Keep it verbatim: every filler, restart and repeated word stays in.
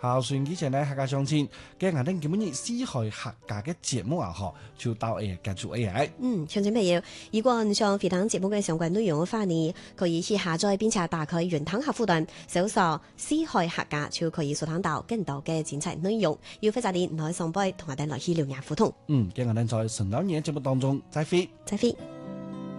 孝順之前呢，客家相親，今日我哋今日四海客家嘅節目啊，嗬，就到誒結束 A I。 嗯，聽眾朋友，如果你想回聽節目嘅相關內容嘅話呢，可以去下載並且打開雲端客戶端，搜索四海客家就可以收聽到更多嘅精彩內容。要非常啲，來上杯同我哋來去聊聊互動。 嗯，今日我哋在神老年節目當中再會， 再會。